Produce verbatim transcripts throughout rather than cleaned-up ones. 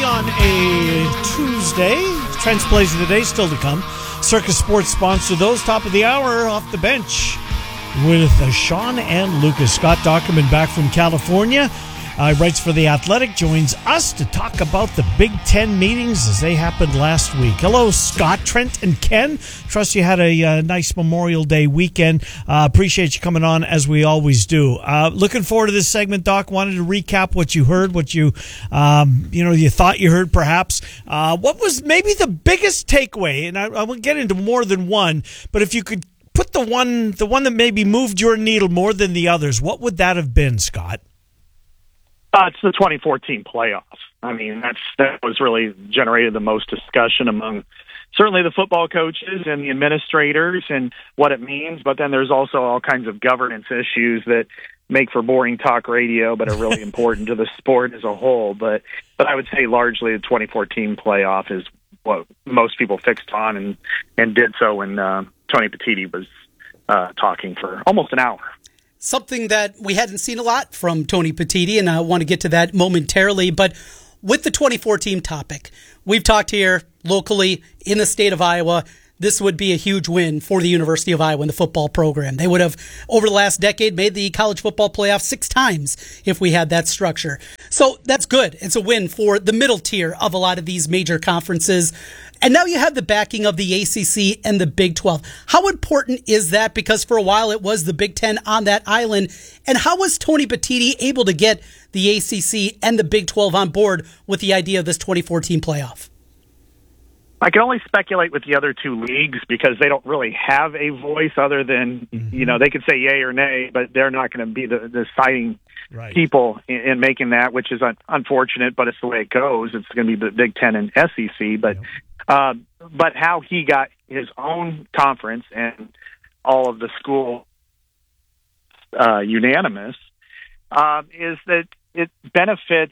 on a Tuesday. Trent's Plays of the Day still to come. Circus Sports sponsor those. Top of the hour, Off the Bench with uh, Sean and Lucas. Scott Dockerman back from California. Uh, writes for The Athletic, joins us to talk about the Big Ten meetings as they happened last week. Hello, Scott, Trent, and Ken. Trust you had a uh, nice Memorial Day weekend. Uh, appreciate you coming on, as we always do. Uh, looking forward to this segment, Doc. Wanted to recap what you heard, what you, um, you know, you thought you heard, perhaps. Uh, what was maybe the biggest takeaway? And I, I will get into more than one, but if you could put the one, the one that maybe moved your needle more than the others, what would that have been, Scott? Uh, it's the twenty fourteen playoffs. I mean, that's that was really generated the most discussion among certainly the football coaches and the administrators and what it means. But then there's also all kinds of governance issues that make for boring talk radio, but are really important to the sport as a whole. But but I would say largely the twenty fourteen playoff is what most people fixed on and, and did so when uh, Tony Petitti was uh, talking for almost an hour. Something that we hadn't seen a lot from Tony Petitti, and I want to get to that momentarily. But with the twenty fourteen topic, we've talked here locally in the state of Iowa. This would be a huge win for the University of Iowa in the football program. They would have, over the last decade, made the college football playoff six times if we had that structure. So that's good. It's a win for the middle tier of a lot of these major conferences. And now you have the backing of the A C C and the Big twelve. How important is that? Because for a while it was the Big Ten on that island. And how was Tony Petitti able to get the A C C and the Big twelve on board with the idea of this twenty fourteen playoff? I can only speculate with the other two leagues because they don't really have a voice other than, mm-hmm. you know, they could say yay or nay, but they're not going to be the, the deciding right. people in, in making that, which is un- unfortunate, but it's the way it goes. It's going to be the Big Ten and S E C. But, yep. uh, but how he got his own conference and all of the school uh, unanimous uh, is that it benefits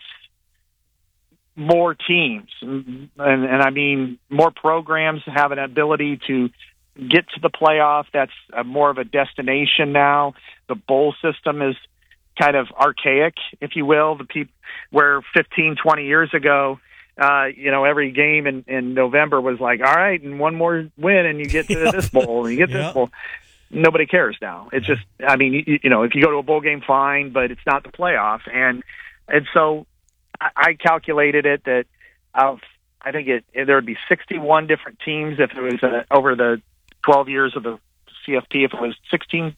more teams, and, and I mean more programs have an ability to get to the playoff. That's a, more of a destination now. The bowl system is kind of archaic, if you will. The people where fifteen, twenty years ago, uh, you know, every game in, in November was like, all right, and one more win, and you get to this bowl, and you get to yeah. this bowl. Nobody cares now. It's just, I mean, you, you know, if you go to a bowl game, fine, but it's not the playoff, and and so. I calculated it that of I think it there would be sixty-one different teams if it was a, over the twelve years of the C F P. If it was sixteen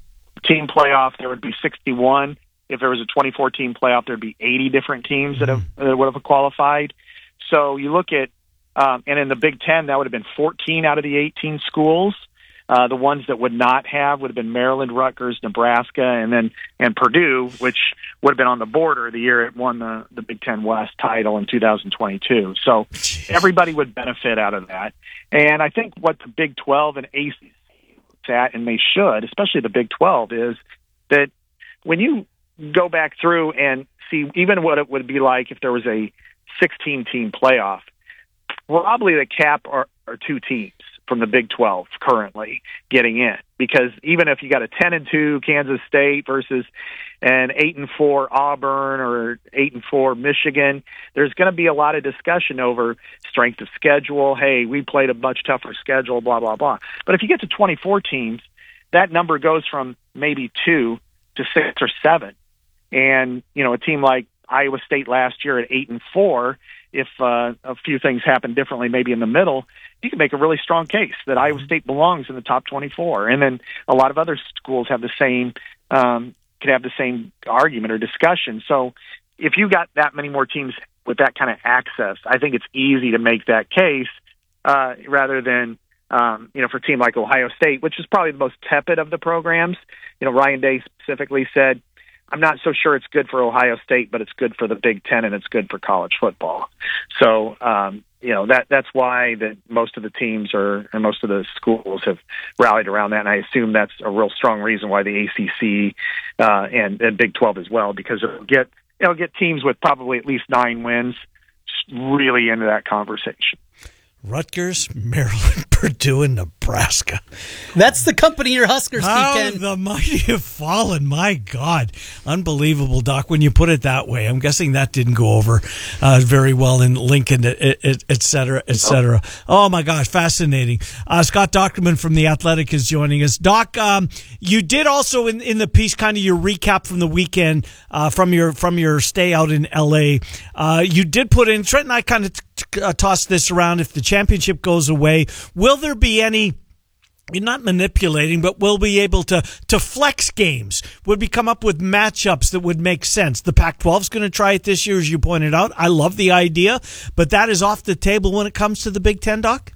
team playoff, there would be sixty-one. If there was a twenty fourteen playoff, there'd be eighty different teams that, have, that would have qualified. So you look at um, and in the Big Ten, that would have been fourteen out of the eighteen schools. Uh, the ones that would not have would have been Maryland, Rutgers, Nebraska, and then and Purdue, which would have been on the border the year it won the, the Big Ten West title in two thousand twenty-two. So Jeez. Everybody would benefit out of that. And I think what the Big twelve and A C C looks at, and they should, especially the Big twelve, is that when you go back through and see even what it would be like if there was a sixteen-team playoff, probably the cap are, are two teams from the Big twelve currently getting in, because even if you got a ten and two Kansas State versus an eight and four Auburn or eight and four Michigan, there's going to be a lot of discussion over strength of schedule. Hey, we played a much tougher schedule, blah, blah, blah. But if you get to twenty-four teams, that number goes from maybe two to six or seven. And, you know, a team like Iowa State last year at eight and four, if uh, a few things happen differently, maybe in the middle, you can make a really strong case that Iowa State belongs in the top twenty-four. And then a lot of other schools have the same, um, could have the same argument or discussion. So if you got that many more teams with that kind of access, I think it's easy to make that case uh, rather than, um, you know, for a team like Ohio State, which is probably the most tepid of the programs. You know, Ryan Day specifically said, I'm not so sure it's good for Ohio State, but it's good for the Big Ten and it's good for college football. So, um, you know, that that's why that most of the teams are, and most of the schools have rallied around that. And I assume that's a real strong reason why the A C C uh, and, and Big twelve as well, because it'll get, it'll get teams with probably at least nine wins really into that conversation. Rutgers, Maryland, Purdue, and Nebraska. That's the company your Huskers keep. How the mighty have fallen. My God. Unbelievable, Doc, when you put it that way. I'm guessing that didn't go over uh, very well in Lincoln, et, et, et cetera, et cetera. Oh, my gosh, fascinating. Uh, Scott Dochterman from The Athletic is joining us. Doc, um, you did also in, in the piece kind of your recap from the weekend uh, from your from your stay out in L A. Uh, you did put in, Trent and I kind of t- t- uh, tossed this around, if the championship goes away, will there be any, you're not manipulating, but we'll be able to, to flex games? Would we come up with matchups that would make sense? The Pac twelve is going to try it this year, as you pointed out. I love the idea, but that is off the table when it comes to the Big Ten, Doc?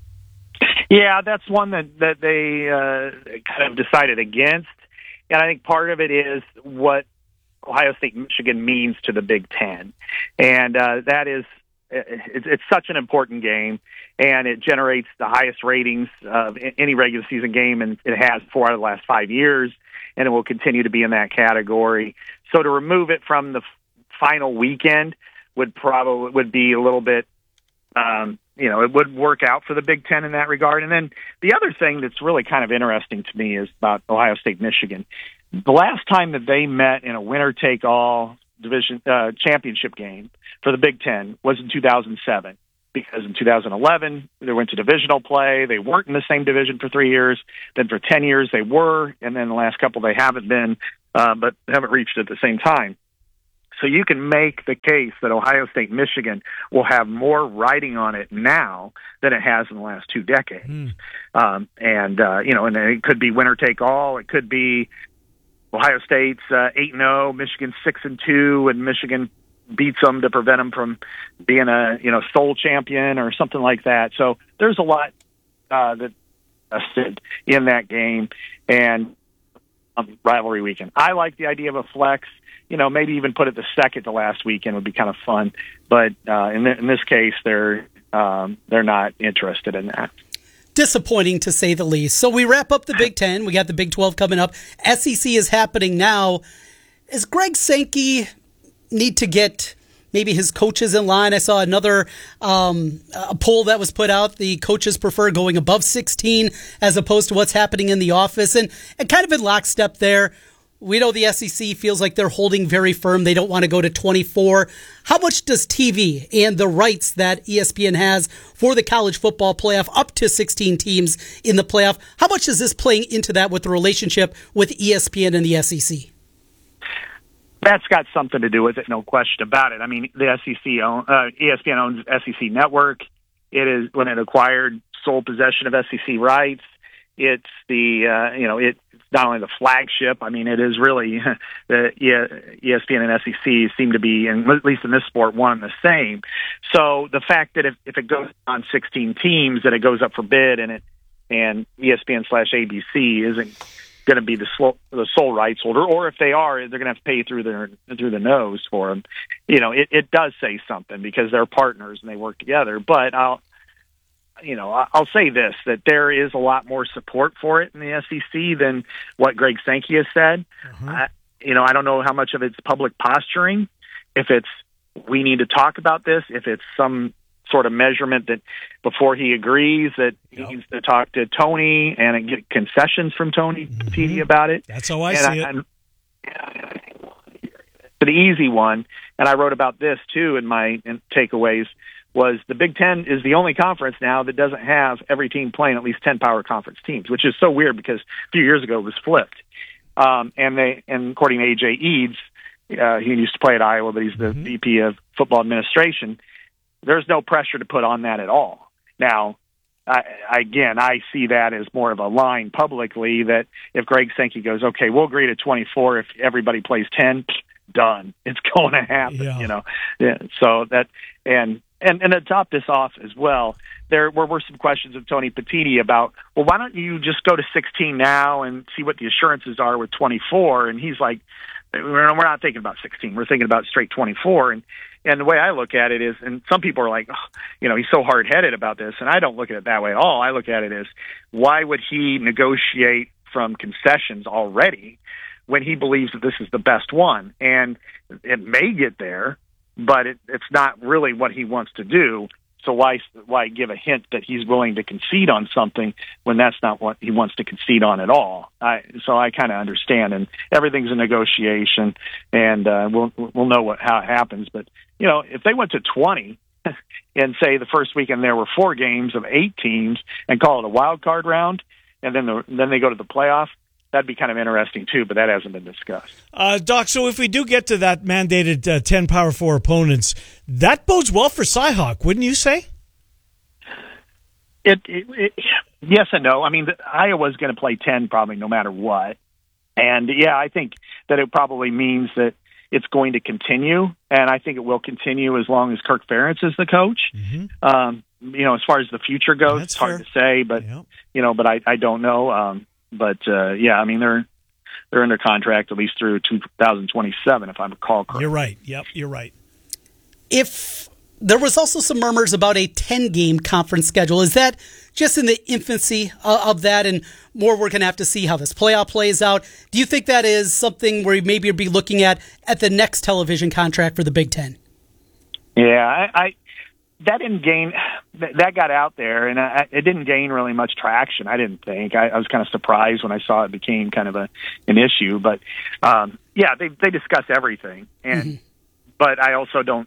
Yeah, that's one that, that they uh, kind of decided against. And I think part of it is what Ohio State, Michigan means to the Big Ten. And uh, that is, it's, it's such an important game, and it generates the highest ratings of any regular season game, and it has four out of the last five years, and it will continue to be in that category. So to remove it from the final weekend would probably would be a little bit, um, you know, it would work out for the Big Ten in that regard. And then the other thing that's really kind of interesting to me is about Ohio State, Michigan. The last time that they met in a winner-take-all division uh, championship game for the Big Ten was in two thousand seven, because in two thousand eleven they went to divisional play. They weren't in the same division for three years. Then for ten years they were, and then the last couple they haven't been, uh, but haven't reached at the same time. So you can make the case that Ohio State, Michigan will have more riding on it now than it has in the last two decades. Mm. Um, and, uh, you know, and it could be winner take all. It could be Ohio State's uh, eight and oh, Michigan six and two, and Michigan beats them to prevent them from being a, you know, sole champion or something like that. So there's a lot uh, that uh, in that game, and um, rivalry weekend. I like the idea of a flex. You know, maybe even put it the second to last weekend would be kind of fun. But uh, in, th- in this case, they're um, they're not interested in that. Disappointing, to say the least. So we wrap up the Big Ten. We got the Big twelve coming up. S E C is happening now. Is Greg Sankey need to get maybe his coaches in line? I saw another um, a poll that was put out. The coaches prefer going above sixteen as opposed to what's happening in the office. And, and kind of in lockstep there, we know the S E C feels like they're holding very firm. They don't want to go to twenty-four. How much does T V and the rights that E S P N has for the college football playoff, up to sixteen teams in the playoff, how much is this playing into that with the relationship with E S P N and the S E C? That's got something to do with it, no question about it. I mean, the S E C own, uh, E S P N owns S E C Network. It is, when it acquired sole possession of S E C rights. It's the uh, you know it. Not only the flagship, I mean, it is really the E S P N and S E C seem to be, and at least in this sport, one and the same. So the fact that if, if it goes on sixteen teams, that it goes up for bid, and it and E S P N slash A B C isn't going to be the, sole, the sole rights holder, or if they are, they're going to have to pay through their through the nose for them. You know, it, it does say something because they're partners and they work together. But I'll. You know, I'll say this, that there is a lot more support for it in the S E C than what Greg Sankey has said. Uh-huh. I, you know, I don't know how much of it's public posturing, if it's we need to talk about this, if it's some sort of measurement that before he agrees that yep. he needs to talk to Tony and get concessions from Tony mm-hmm. Petitti about it. That's how I and see I, it. I'm, the easy one, and I wrote about this too in my in takeaways, was the Big Ten is the only conference now that doesn't have every team playing at least ten power conference teams, which is so weird because a few years ago it was flipped. Um, and they, and according to A J Eads, uh, he used to play at Iowa, but he's the mm-hmm. V P of football administration. There's no pressure to put on that at all. Now, I, again, I see that as more of a line publicly that if Greg Sankey goes, okay, we'll agree to twenty-four if everybody plays ten, done. It's going to happen, yeah. you know. Yeah, so that, and, And, and to top this off as well, there were, were some questions of Tony Petitti about, well, why don't you just go to sixteen now and see what the assurances are with twenty-four? And he's like, we're not thinking about sixteen. We're thinking about straight twenty-four. And and the way I look at it is, and some people are like, oh, you know, he's so hard-headed about this. And I don't look at it that way at all. I look at it as, why would he negotiate from concessions already when he believes that this is the best one? And it may get there, but it, it's not really what he wants to do. So why why give a hint that he's willing to concede on something when that's not what he wants to concede on at all? I, so I kind of understand, and everything's a negotiation, and uh, we'll we'll know what how it happens. But you know, if they went to twenty and say the first weekend there were four games of eight teams and call it a wild card round, and then the, then they go to the playoff, that'd be kind of interesting too, but that hasn't been discussed. Uh, Doc, so if we do get to that mandated uh, ten Power Four opponents, that bodes well for Cyhawk, wouldn't you say? It, it, it yes and no. I mean, the, Iowa's going to play ten probably no matter what, and yeah, I think that it probably means that it's going to continue, and I think it will continue as long as Kirk Ferentz is the coach. Mm-hmm. Um, you know, as far as the future goes, That's it's hard fair. to say, but yep. you know, but I, I don't know. Um, But uh, yeah, I mean they're they're under contract at least through two thousand twenty-seven, if I recall correctly. You're right. Yep, you're right. If there was also some murmurs about a ten-game conference schedule, is that just in the infancy of that, and more we're going to have to see how this playoff plays out? Do you think that is something where maybe you'll be looking at at the next television contract for the Big Ten? Yeah, I. I That didn't gain. That got out there, and I, it didn't gain really much traction. I didn't think. I, I was kind of surprised when I saw it became kind of a an issue. But um, yeah, they they discuss everything, and mm-hmm. but I also don't.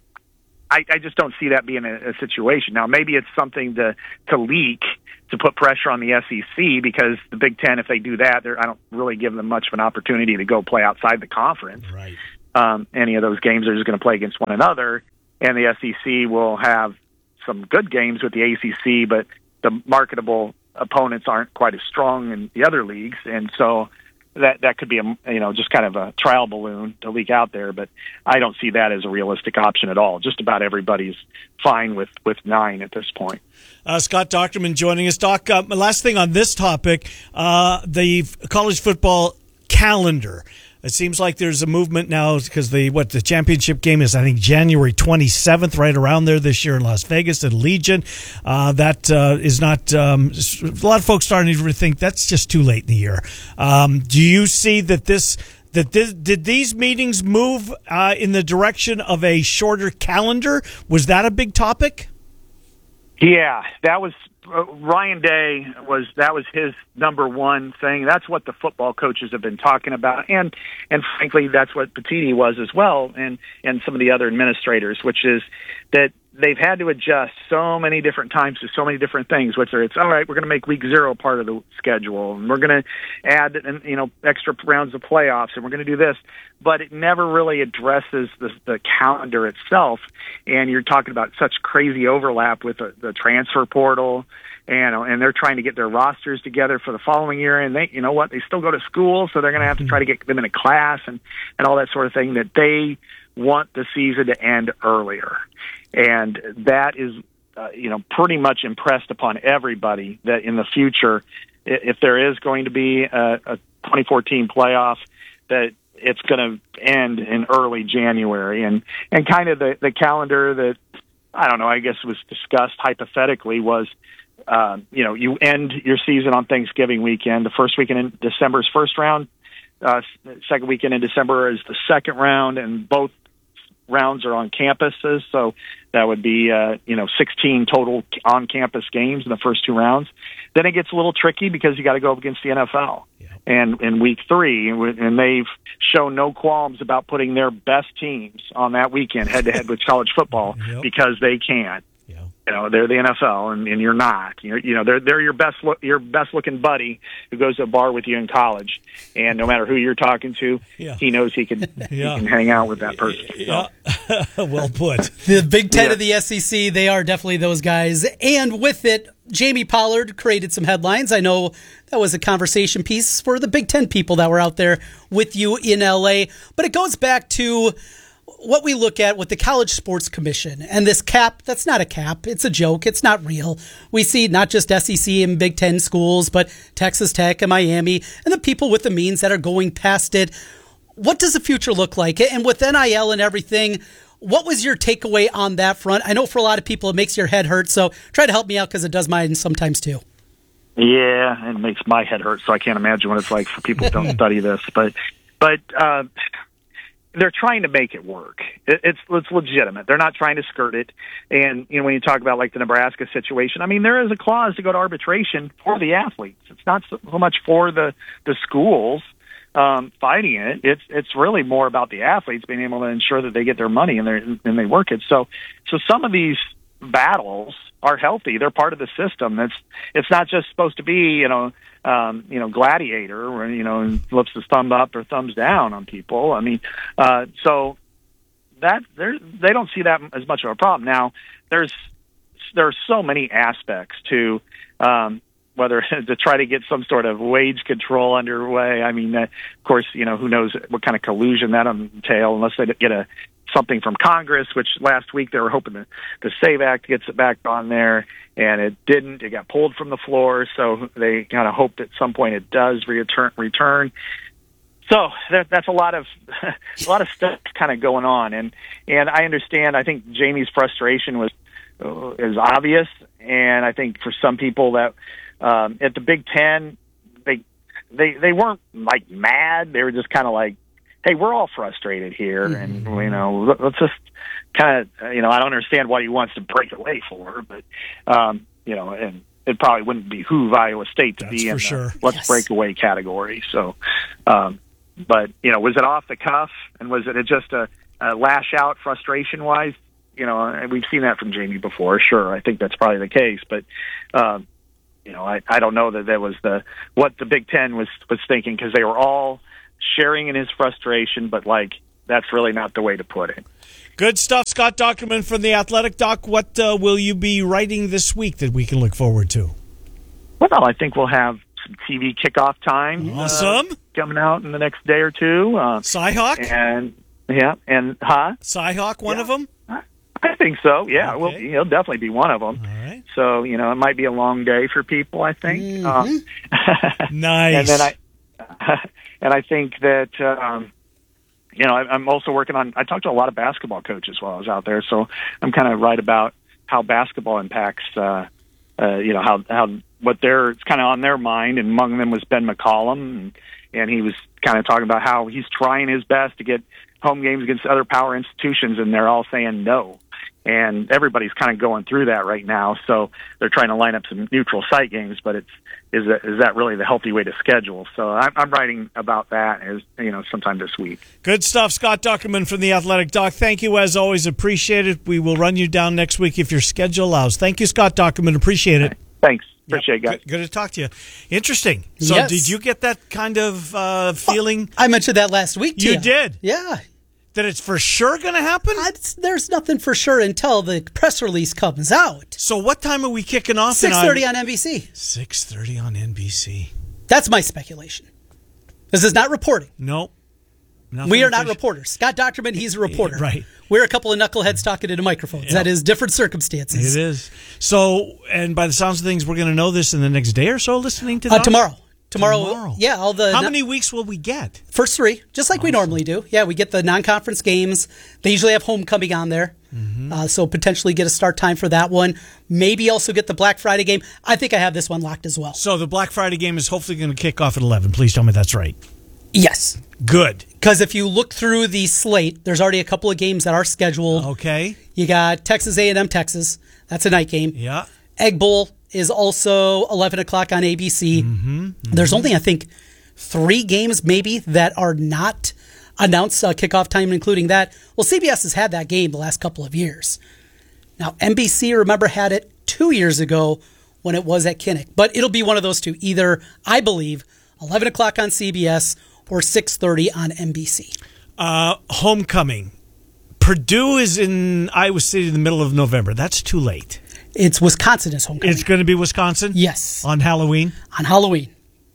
I, I just don't see that being a, a situation. Now, maybe it's something to to leak to put pressure on the S E C, because the Big Ten, if they do that, I don't really give them much of an opportunity to go play outside the conference. Right. Um, any of those games are just going to play against one another. And the S E C will have some good games with the A C C, but the marketable opponents aren't quite as strong in the other leagues, and so that that could be a you know just kind of a trial balloon to leak out there. But I don't see that as a realistic option at all. Just about everybody's fine with, with nine at this point. Uh, Scott Dochterman joining us. Doc, uh, last thing on this topic: uh, the college football calendar. It seems like there's a movement now because the what the championship game is, I think, January twenty-seventh, right around there this year in Las Vegas at Legion. Uh, that uh, is not um, a lot of folks starting to think that's just too late in the year. Um, do you see that this that this, did these meetings move uh, in the direction of a shorter calendar? Was that a big topic? Yeah, that was uh, Ryan Day was that was his number one thing. That's what the football coaches have been talking about, and and frankly, that's what Petitti was as well, and and some of the other administrators, which is that they've had to adjust so many different times to so many different things. Whether it's all right, we're going to make week zero part of the schedule, and we're going to add you know extra rounds of playoffs, and we're going to do this, but it never really addresses the, the calendar itself. And you're talking about such crazy overlap with the, the transfer portal, and and they're trying to get their rosters together for the following year, and they you know what they still go to school, so they're going to have to try to get them in a class and and all that sort of thing. That they want the season to end earlier. And that is, uh, you know, pretty much impressed upon everybody that in the future, if there is going to be a, a twenty fourteen playoff, that it's going to end in early January. And, and kind of the, the calendar that, I don't know, I guess was discussed hypothetically was, uh, you know, you end your season on Thanksgiving weekend. The first weekend in December is first round. Uh, second weekend in December is the second round, and both rounds are on campuses, so that would be uh, you know sixteen total on-campus games in the first two rounds. Then it gets a little tricky because you got to go up against the N F L, yeah. and in week three, and they've shown no qualms about putting their best teams on that weekend head-to-head with college football yep. because they can. Yeah. You know, they're the N F L, and, and you're not. You're, you know, they're they're your best look, your best looking buddy who goes to a bar with you in college, and no matter who you're talking to, yeah. he knows he can yeah. he can hang out with that person. Yeah. So. Well put. The Big Ten yeah. of the S E C, they are definitely those guys, and with it, Jamie Pollard created some headlines. I know that was a conversation piece for the Big Ten people that were out there with you in L A, but it goes back to what we look at with the College Sports Commission and this cap. That's not a cap. It's a joke. It's not real. We see not just S E C and Big Ten schools, but Texas Tech and Miami and the people with the means that are going past it. What does the future look like? And with N I L and everything, what was your takeaway on that front? I know for a lot of people it makes your head hurt, so try to help me out because it does mine sometimes too. Yeah, it makes my head hurt, so I can't imagine what it's like for people who don't study this. But, but, uh, they're trying to make it work. It, it's it's legitimate. They're not trying to skirt it. And you know, when you talk about like the Nebraska situation, I mean, there is a clause to go to arbitration for the athletes. It's not so, so much for the the schools um, fighting it. It's it's really more about the athletes being able to ensure that they get their money and they and they work it. So so some of these battles are healthy. They're part of the system. It's it's not just supposed to be, you know, um, you know, gladiator where, you know, flips his thumb up or thumbs down on people. I mean, uh, so that they're, they don't see that as much of a problem. Now, there's there are so many aspects to um, whether to try to get some sort of wage control underway. I mean, uh, of course, you know, who knows what kind of collusion that entail unless they get a something from Congress, which last week they were hoping the, the SAVE Act gets it back on there, and it didn't. It got pulled from the floor, so they kind of hoped at some point it does return. return. So that, that's a lot of a lot of stuff kind of going on, and and I understand. I think Jamie's frustration was uh, is obvious, and I think for some people that um, at the Big Ten, they they they weren't like mad. They were just kind of like, hey, we're all frustrated here, and, you know, let's just kind of, you know, I don't understand what he wants to break away for, but, um, you know, and it probably wouldn't behoove Iowa State to That's be in for the sure. let's Yes. break away category. So, um, but, you know, was it off the cuff, and was it just a, a lash out frustration-wise? You know, and we've seen that from Jamie before, sure. I think that's probably the case, but, um, you know, I, I don't know that that was the what the Big Ten was, was thinking, because they were all sharing in his frustration, but like that's really not the way to put it. Good stuff. Scott Dochterman from The Athletic. Doc, what uh, will you be writing this week that we can look forward to? Well, I think we'll have some T V kickoff time. Awesome. Uh, coming out in the next day or two. Uh, Cyhawk? and yeah, and huh? Cyhawk, one Yeah. of them? I think so. Yeah, Okay. well, he'll definitely be one of them. All right. So you know, it might be a long day for people. I think. Mm-hmm. Um, Nice. and then I, and I think that, um, you know, I, I'm also working on, I talked to a lot of basketball coaches while I was out there. So I'm kind of right about how basketball impacts, uh, uh, you know, how, how, what they're, it's kind of on their mind. And among them was Ben McCollum. And, and he was kind of talking about how he's trying his best to get home games against other power institutions, and they're all saying no. And everybody's kind of going through that right now. So they're trying to line up some neutral site games, but it's, is that, is that really the healthy way to schedule? So I'm, I'm writing about that as, you know, sometime this week. Good stuff. Scott Dochterman from The Athletic. Doc, thank you as always. Appreciate it. We will run you down next week if your schedule allows. Thank you, Scott Dochterman. Appreciate it. Thanks. Appreciate it, guys. Good, good to talk to you. Interesting. So Yes. did you get that kind of uh, feeling I mentioned that last week to You you. did? Yeah. that it's for sure going to happen? I, there's nothing for sure until the press release comes out. So what time are we kicking off? six thirty on N B C. six thirty on N B C. That's my speculation. This is not reporting. Nope. Nothing We are not official. reporters. Scott Dochterman, he's a reporter. Right. We're a couple of knuckleheads talking into microphones. Yeah. That is different circumstances. It is. So, and by the sounds of things, we're going to know this in the next day or so, listening to Uh, Doc? tomorrow. Tomorrow. Tomorrow. Yeah, all the How many weeks will we get? first three, just like we normally do. Yeah, we get the non-conference games. They usually have homecoming on there, Mm-hmm. uh, so potentially get a start time for that one. Maybe also get the Black Friday game. I think I have this one locked as well. So the Black Friday game is hopefully going to kick off at eleven. Please tell me that's right. Yes, Good. because if you look through the slate, there's already a couple of games that are scheduled. Okay. You got Texas A and M, Texas. That's a night game. Yeah. Egg Bowl is also eleven o'clock on A B C. Mm-hmm, mm-hmm. There's only, I think, three games maybe that are not announced uh, kickoff time, including that. Well, C B S has had that game the last couple of years. Now, N B C, remember, had it two years ago when it was at Kinnick. But it'll be one of those two. Either, I believe, eleven o'clock on C B S or six thirty on N B C. Uh, homecoming. Purdue is in Iowa City in the middle of November. That's too late. It's Wisconsin is homecoming. It's going to be Wisconsin? Yes. On Halloween? On Halloween.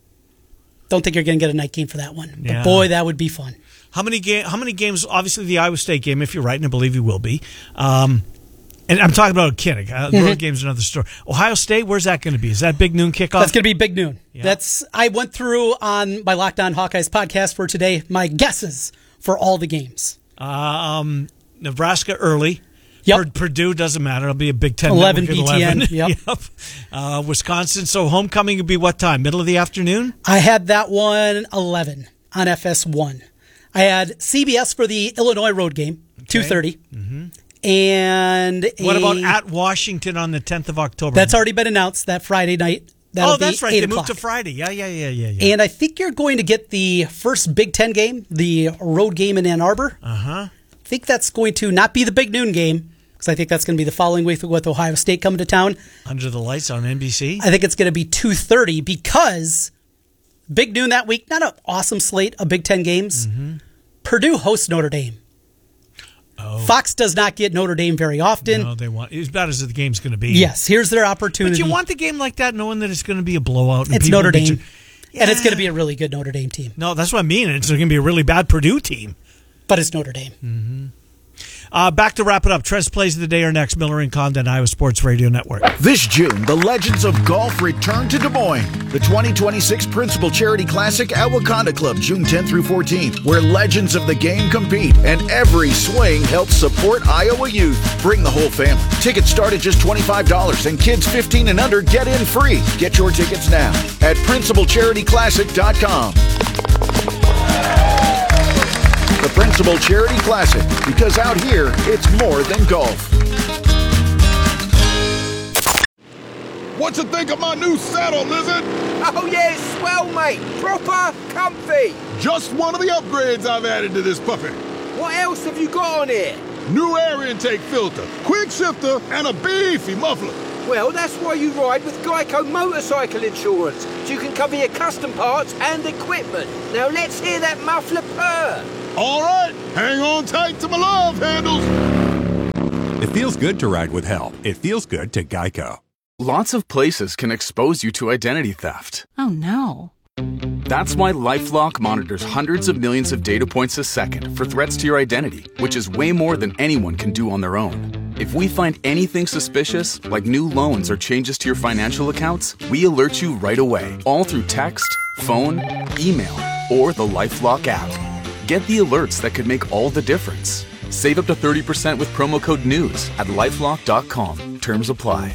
Don't think you're going to get a night game for that one. But Yeah. boy, that would be fun. How many ga- How many games? Obviously, the Iowa State game, if you're right, and I believe you will be. Um, and I'm talking about Kinnick. Uh, the Mm-hmm. road game's another story. Ohio State, where's that going to be? Is that big noon kickoff? That's going to be big noon. Yeah. That's I went through on my Locked On Hawkeyes podcast for today my guesses for all the games. um, Nebraska early. Yep. Pur- Purdue doesn't matter. It'll be a Big Ten. eleven Network at B T N, eleven. yep. Yep. Uh, Wisconsin. So homecoming would be what time? Middle of the afternoon? I had that one eleven on F S one. I had C B S for the Illinois road game, okay. two thirty. Mm-hmm. And what a, about at Washington on the tenth of October? That's already been announced, that Friday night. That'll oh, that's right. They o'clock. moved to Friday. Yeah, yeah, yeah, yeah, yeah. And I think you're going to get the first Big Ten game, the road game in Ann Arbor. Uh-huh. I think that's going to not be the big noon game, because I think that's going to be the following week with Ohio State coming to town. Under the lights on N B C? I think it's going to be two thirty because big noon that week, not an awesome slate of Big Ten games. Mm-hmm. Purdue hosts Notre Dame. Oh. Fox does not get Notre Dame very often. No, they want as bad as the game's going to be. Yes, here's their opportunity. But you want the game like that, knowing that it's going to be a blowout. And it's people Notre Dame, you, yeah. and it's going to be a really good Notre Dame team. No, that's what I mean. It's going to be a really bad Purdue team. But it's Notre Dame. Mm-hmm. Uh, back to wrap it up. Trez Plays of the Day are next. Miller and Condon, Iowa Sports Radio Network. This June, the Legends of Golf return to Des Moines. The twenty twenty-six Principal Charity Classic at Wakanda Club, June tenth through fourteenth, where legends of the game compete and every swing helps support Iowa youth. Bring the whole family. Tickets start at just twenty-five dollars, and kids fifteen and under get in free. Get your tickets now at principal charity classic dot com. The Principal Charity Classic, because out here, it's more than golf. What you think of my new saddle, Lizard? Oh yeah, it's swell, mate. Proper comfy. Just one of the upgrades I've added to this puppy. What else have you got on here? New air intake filter, quick shifter, and a beefy muffler. Well, that's why you ride with Geico Motorcycle Insurance, so you can cover your custom parts and equipment. Now let's hear that muffler purr. All right, hang on tight to my love handles. It feels good to ride with help. It feels good to Geico. Lots of places can expose you to identity theft. Oh, no. That's why LifeLock monitors hundreds of millions of data points a second for threats to your identity, which is way more than anyone can do on their own. If we find anything suspicious, like new loans or changes to your financial accounts, we alert you right away, all through text, phone, email, or the LifeLock app. Get the alerts that could make all the difference. Save up to thirty percent with promo code NEWS at lifelock dot com. Terms apply.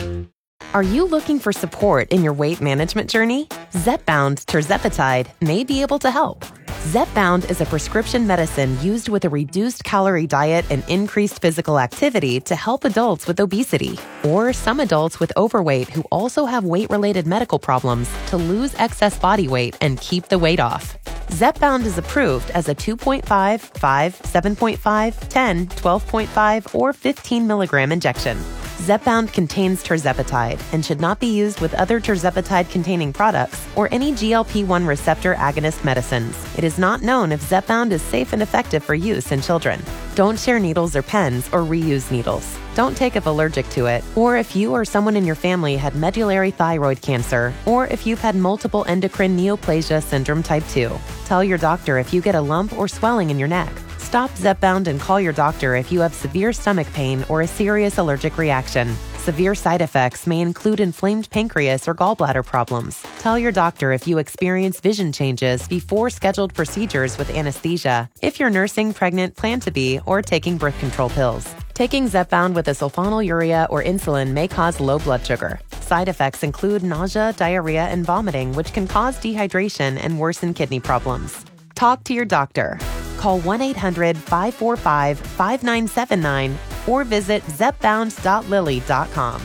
Are you looking for support in your weight management journey? Zepbound tirzepatide may be able to help. Zepbound is a prescription medicine used with a reduced calorie diet and increased physical activity to help adults with obesity, or some adults with overweight who also have weight-related medical problems to lose excess body weight and keep the weight off. Zepbound is approved as a two point five, five, seven point five, ten, twelve point five, or fifteen milligram injection. Zepbound contains tirzepatide and should not be used with other tirzepatide-containing products or any G L P one receptor agonist medicines. It is not known if Zepbound is safe and effective for use in children. Don't share needles or pens or reuse needles. Don't take if allergic to it, or if you or someone in your family had medullary thyroid cancer, or if you've had multiple endocrine neoplasia syndrome type two. Tell your doctor if you get a lump or swelling in your neck. Stop Zepbound and call your doctor if you have severe stomach pain or a serious allergic reaction. Severe side effects may include inflamed pancreas or gallbladder problems. Tell your doctor if you experience vision changes before scheduled procedures with anesthesia, if you're nursing, pregnant, plan to be, or taking birth control pills. Taking Zepbound with a sulfonylurea or insulin may cause low blood sugar. Side effects include nausea, diarrhea, and vomiting, which can cause dehydration and worsen kidney problems. Talk to your doctor. Call one eight hundred, five four five, five nine seven nine or visit zepbound dot lilly dot com.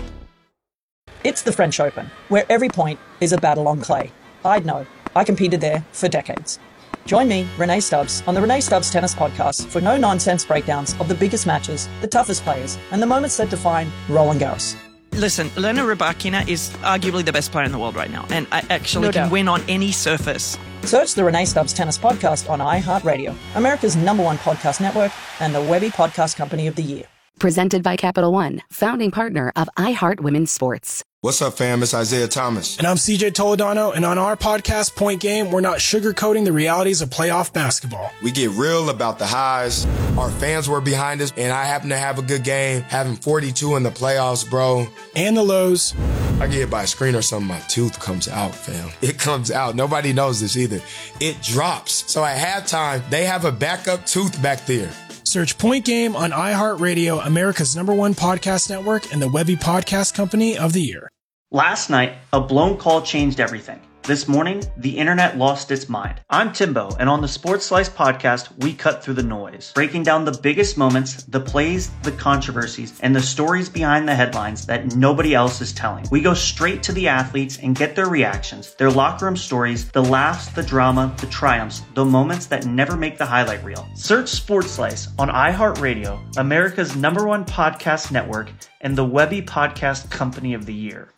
It's the French Open, where every point is a battle on clay. I'd know. I competed there for decades. Join me, Renee Stubbs, on the Renee Stubbs Tennis Podcast for no-nonsense breakdowns of the biggest matches, the toughest players, and the moments that define Roland Garros. Listen, Elena Rybakina is arguably the best player in the world right now, and I actually No can doubt. win on any surface. Search the Renee Stubbs Tennis Podcast on iHeartRadio, America's number one podcast network, and the Webby Podcast Company of the Year. Presented by Capital One, founding partner of iHeart Women's Sports. What's up, fam? It's Isaiah Thomas. And I'm C J Toledano, and on our podcast, Point Game, we're not sugarcoating the realities of playoff basketball. We get real about the highs. Our fans were behind us, and I happen to have a good game, having forty-two in the playoffs, bro. And the lows. I get hit by a screen or something, my tooth comes out, fam. It comes out. Nobody knows this either. It drops. So at halftime, they have a backup tooth back there. Search Point Game on iHeartRadio, America's number one podcast network, and the Webby Podcast Company of the Year. Last night, a blown call changed everything. This morning, the internet lost its mind. I'm Timbo, and on the Sports Slice podcast, we cut through the noise, breaking down the biggest moments, the plays, the controversies, and the stories behind the headlines that nobody else is telling. We go straight to the athletes and get their reactions, their locker room stories, the laughs, the drama, the triumphs, the moments that never make the highlight reel. Search Sports Slice on iHeartRadio, America's number one podcast network, and the Webby Podcast Company of the Year.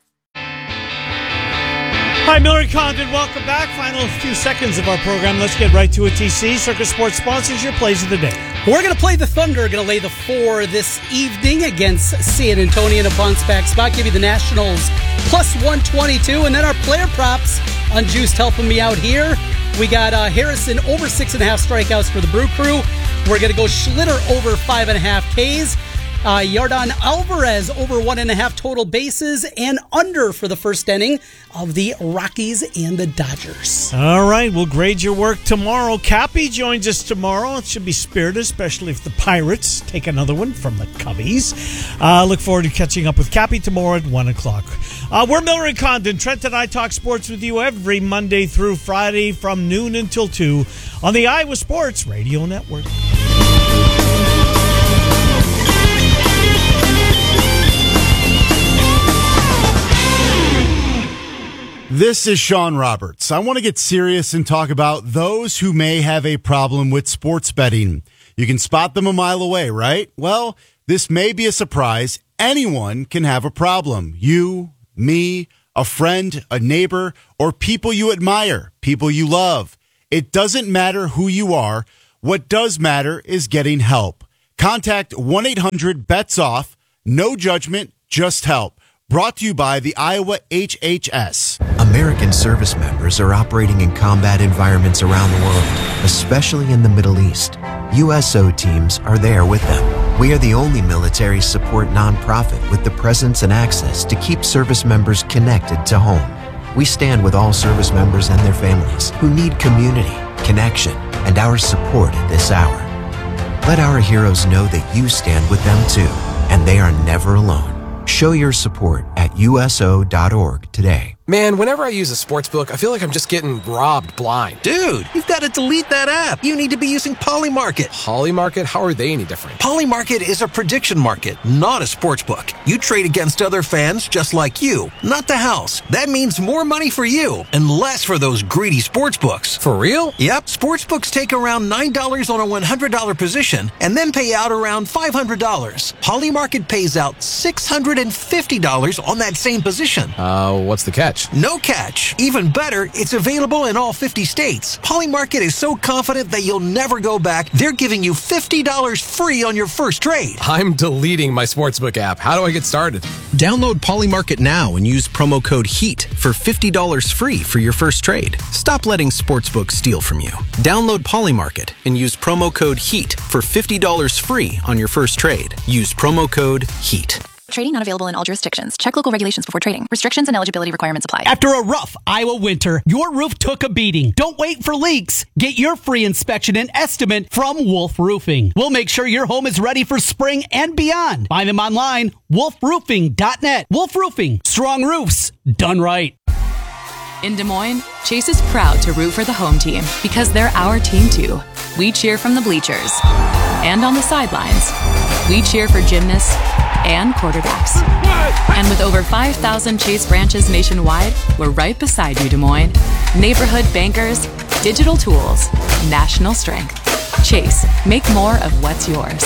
Hi, Miller Condon. Welcome back. Final few seconds of our program. Let's get right to it, T C. Circus Sports sponsors your plays of the day. We're going to play the Thunder. Going to lay the four this evening against San Antonio in a bounce-back spot. Give you the Nationals plus one twenty-two. And then our player props on Juiced helping me out here. We got uh, Harrison over six and a half strikeouts for the Brew Crew. We're going to go Schlitter over five and a half Ks. Uh, Yordan Alvarez over one and a half total bases and under for the first inning of the Rockies and the Dodgers. All right, we'll grade your work tomorrow. Cappy joins us tomorrow. It should be spirited, especially if the Pirates take another one from the Cubbies. Uh, look forward to catching up with Cappy tomorrow at one o'clock. Uh, we're Miller and Condon. Trent and I talk sports with you every Monday through Friday from noon until two on the Iowa Sports Radio Network. This is Sean Roberts. I want to get serious and talk about those who may have a problem with sports betting. You can spot them a mile away, right? Well, this may be a surprise. Anyone can have a problem. You, me, a friend, a neighbor, or people you admire, people you love. It doesn't matter who you are. What does matter is getting help. Contact one eight hundred bets off. No judgment, just help. Brought to you by the Iowa H H S. American service members are operating in combat environments around the world, especially in the Middle East. U S O teams are there with them. We are the only military support nonprofit with the presence and access to keep service members connected to home. We stand with all service members and their families who need community, connection, and our support at this hour. Let our heroes know that you stand with them too, and they are never alone. Show your support at U S O dot org today. Man, whenever I use a sportsbook, I feel like I'm just getting robbed blind. Dude, you've got to delete that app. You need to be using Polymarket. Polymarket? How are they any different? Polymarket is a prediction market, not a sportsbook. You trade against other fans just like you, not the house. That means more money for you and less for those greedy sportsbooks. For real? Yep. Sportsbooks take around nine dollars on a one hundred dollars position and then pay out around five hundred dollars. Polymarket pays out six hundred fifty dollars on that same position. Uh, what's the catch? No catch. Even better, it's available in all fifty states. Polymarket is so confident that you'll never go back, they're giving you fifty dollars free on your first trade. I'm deleting my sportsbook app. How do I get started? Download Polymarket now and use promo code HEAT for fifty dollars free for your first trade. Stop letting sportsbooks steal from you. Download Polymarket and use promo code HEAT for fifty dollars free on your first trade. Use promo code HEAT. Trading not available in all jurisdictions. Check local regulations before trading. Restrictions and eligibility requirements apply. After a rough Iowa winter, your roof took a beating. Don't wait for leaks. Get your free inspection and estimate from Wolf Roofing. We'll make sure your home is ready for spring and beyond. Find them online, wolf roofing dot net. Wolf Roofing. Strong roofs. Done right. In Des Moines, Chase is proud to root for the home team because they're our team too. We cheer from the bleachers and on the sidelines. We cheer for gymnasts and quarterbacks. And with over five thousand Chase branches nationwide, we're right beside you, Des Moines. Neighborhood bankers, digital tools, national strength. Chase, make more of what's yours.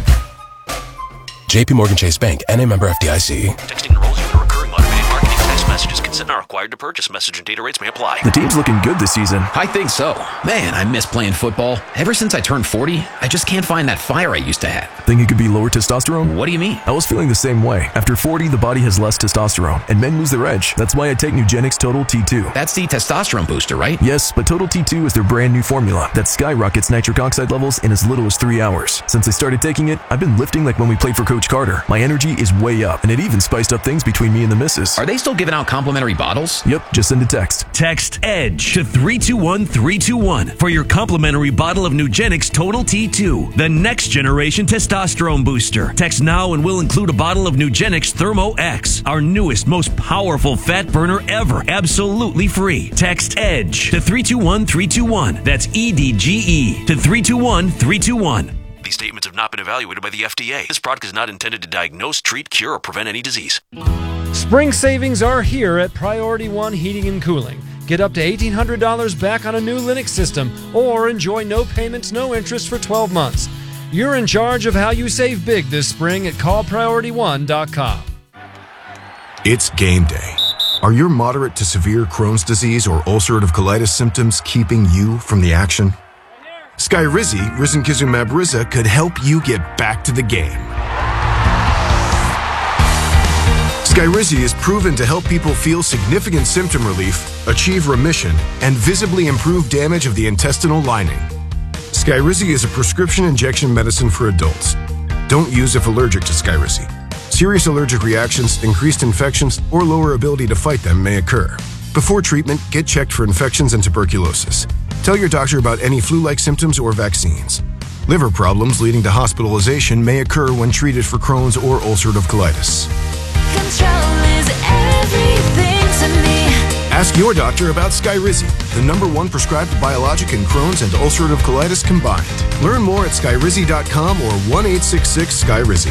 J P Morgan Chase Bank, N A member F D I C. Texting enrolls you in a recurring automated marketing text messages. Consent not required to purchase. Message and data rates may apply. The team's looking good this season. I think so. Man, I miss playing football. Ever since I turned forty, I just can't find that fire I used to have. Think it could be lower testosterone? What do you mean? I was feeling the same way. After forty, the body has less testosterone, and men lose their edge. That's why I take Nugenix Total T two. That's the testosterone booster, right? Yes, but Total T two is their brand new formula that skyrockets nitric oxide levels in as little as three hours. Since I started taking it, I've been lifting like when we played for Coach Carter. My energy is way up, and it even spiced up things between me and the missus. Are they still giving out complimentary complimentary bottles? Yep, just send a text. Text EDGE to three two one three two one for your complimentary bottle of Nugenix Total T two, the next generation testosterone booster. Text now and we'll include a bottle of Nugenix Thermo X, our newest, most powerful fat burner ever, absolutely free. Text EDGE to three two one three two one. That's E D G E to three two one three two one. These statements have not been evaluated by the F D A. This product is not intended to diagnose, treat, cure, or prevent any disease. Spring savings are here at Priority One Heating and Cooling. Get up to eighteen hundred dollars back on a new Linux system or enjoy no payments, no interest for twelve months. You're in charge of how you save big this spring at call priority one dot com. It's game day. Are your moderate to severe Crohn's disease or ulcerative colitis symptoms keeping you from the action? Skyrizi, risankizumab Riza, could help you get back to the game. Skyrizi is proven to help people feel significant symptom relief, achieve remission, and visibly improve damage of the intestinal lining. Skyrizi is a prescription injection medicine for adults. Don't use if allergic to Skyrizi. Serious allergic reactions, increased infections, or lower ability to fight them may occur. Before treatment, get checked for infections and tuberculosis. Tell your doctor about any flu-like symptoms or vaccines. Liver problems leading to hospitalization may occur when treated for Crohn's or ulcerative colitis. Control is everything to me. Ask your doctor about Skyrizi, the number one prescribed biologic in Crohn's and ulcerative colitis combined. Learn more at skyrizi dot com or one eight six six Skyrizi.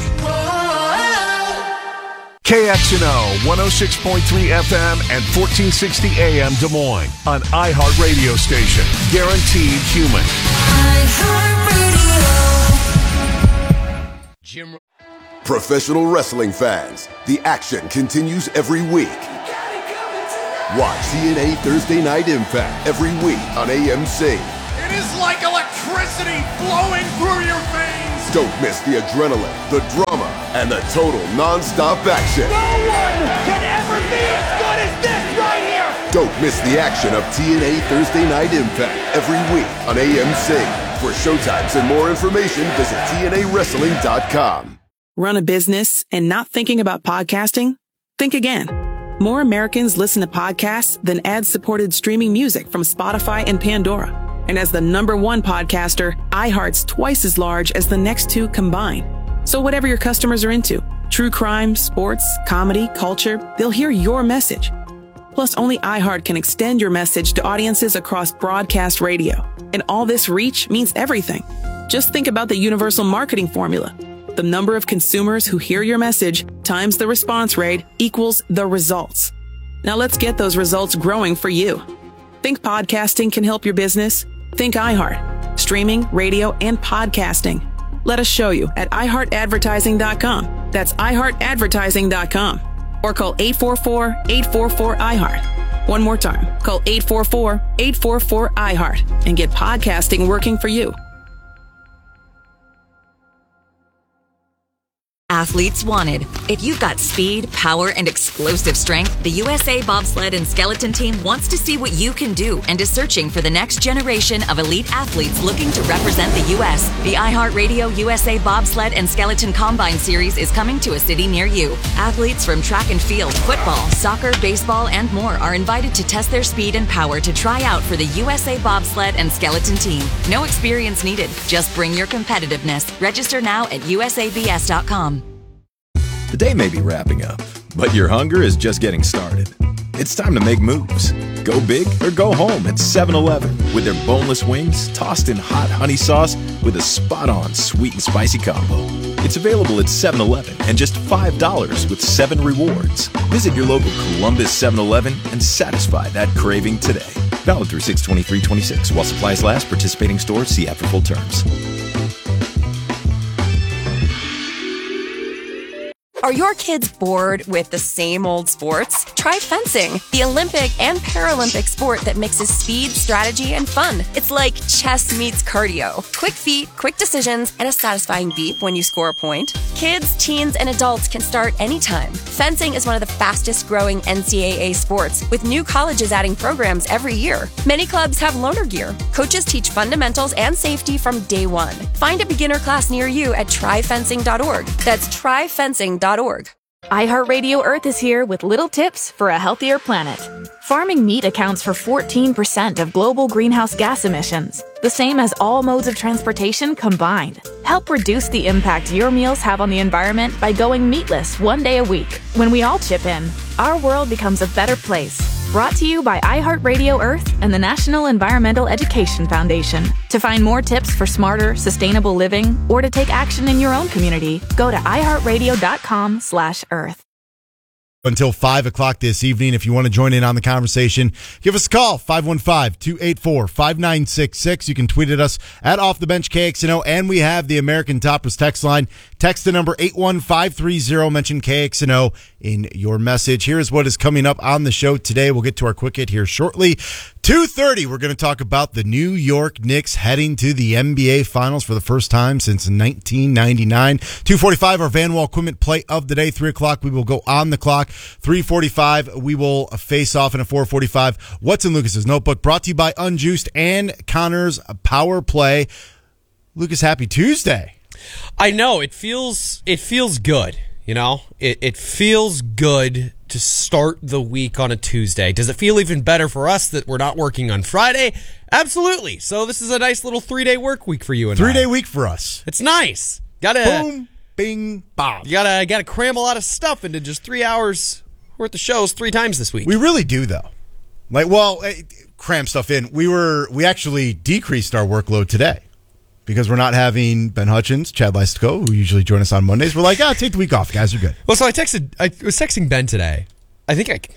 K X N O one oh six point three F M and fourteen sixty A M Des Moines, an iHeart radio station. Guaranteed human. Jim. Professional wrestling fans, the action continues every week. Watch T N A Thursday Night Impact every week on A M C. It is like electricity flowing through your veins. Don't miss the adrenaline, the drama, and the total non-stop action. No one can ever be as good as this right here. Don't miss the action of T N A Thursday Night Impact every week on A M C. For showtimes and more information, visit T N A wrestling dot com. Run a business and not thinking about podcasting? Think again. More Americans listen to podcasts than ad-supported streaming music from Spotify and Pandora. And as the number one podcaster, iHeart's twice as large as the next two combined. So whatever your customers are into, true crime, sports, comedy, culture, they'll hear your message. Plus, only iHeart can extend your message to audiences across broadcast radio. And all this reach means everything. Just think about the universal marketing formula. The number of consumers who hear your message times the response rate equals the results. Now let's get those results growing for you. Think podcasting can help your business? Think iHeart. Streaming, radio, and podcasting. Let us show you at i heart advertising dot com. That's i heart advertising dot com. Or call eight four four, eight four four, I heart. One more time. Call eight four four, eight four four, I heart and get podcasting working for you. Athletes wanted. If you've got speed, power, and explosive strength, the U S A Bobsled and Skeleton Team wants to see what you can do and is searching for the next generation of elite athletes looking to represent the U S. The iHeartRadio U S A Bobsled and Skeleton Combine Series is coming to a city near you. Athletes from track and field, football, soccer, baseball, and more are invited to test their speed and power to try out for the U S A Bobsled and Skeleton Team. No experience needed. Just bring your competitiveness. Register now at U S A B S dot com. The day may be wrapping up, but your hunger is just getting started. It's time to make moves. Go big or go home at seven eleven with their boneless wings tossed in hot honey sauce with a spot-on sweet and spicy combo. It's available at seven eleven and just five dollars with seven rewards. Visit your local Columbus seven eleven and satisfy that craving today. Valid through six twenty-three twenty-six while supplies last. Participating stores. See app for full terms. Are your kids bored with the same old sports? Try fencing, the Olympic and Paralympic sport that mixes speed, strategy, and fun. It's like chess meets cardio. Quick feet, quick decisions, and a satisfying beep when you score a point. Kids, teens, and adults can start anytime. Fencing is one of the fastest growing N C double A sports, with new colleges adding programs every year. Many clubs have loaner gear. Coaches teach fundamentals and safety from day one. Find a beginner class near you at try fencing dot org. That's try fencing dot org. iHeartRadio Earth is here with little tips for a healthier planet. Farming meat accounts for fourteen percent of global greenhouse gas emissions, the same as all modes of transportation combined. Help reduce the impact your meals have on the environment by going meatless one day a week. When we all chip in, our world becomes a better place. Brought to you by iHeartRadio Earth and the National Environmental Education Foundation. To find more tips for smarter, sustainable living, or to take action in your own community, go to iHeartRadio.com slash Earth. Until five o'clock this evening. If you want to join in on the conversation, give us a call, five one five, two eight four, five nine six six. You can tweet at us at Off the Bench K X N O, and we have the American Toppers text line. Text the number eight one five three zero. Mention K X N O in your message. Here's what is coming up on the show today. We'll get to our quick hit here shortly. two thirty, we're going to talk about the New York Knicks heading to the N B A Finals for the first time since nineteen ninety-nine. two forty-five, our Van Wall Equipment play of the day. three o'clock, we will go on the clock. three forty-five, we will face off. In a four forty-five, What's in Lucas's Notebook, brought to you by Unjuiced and Connor's Power Play. Lucas, happy Tuesday. I know, it feels it feels good, you know? It it feels good to start the week on a Tuesday. Does it feel even better for us that we're not working on Friday? Absolutely. So this is a nice little three-day work week for you and Three-day I. week for us. It's nice. Gotta boom, bing, bong. You gotta gotta cram a lot of stuff into just three hours worth of shows three times this week. We really do, though. Like, well, cram stuff in. We were we actually decreased our workload today because we're not having Ben Hutchins, Chad Lystico, who usually join us on Mondays. We're like, ah, take the week off, guys. You're good. Well, so I texted. I was texting Ben today. I think I,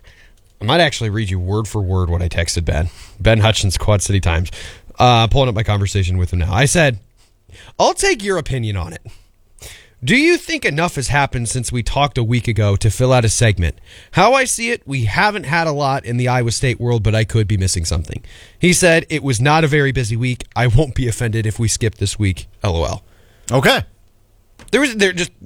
I might actually read you word for word what I texted Ben. Ben Hutchins, Quad City Times. Uh, pulling up my conversation with him now. I said, I'll take your opinion on it. Do you think enough has happened since we talked a week ago to fill out a segment? How I see it, we haven't had a lot in the Iowa State world, but I could be missing something. He said, it was not a very busy week. I won't be offended if we skip this week. LOL. Okay. There was there just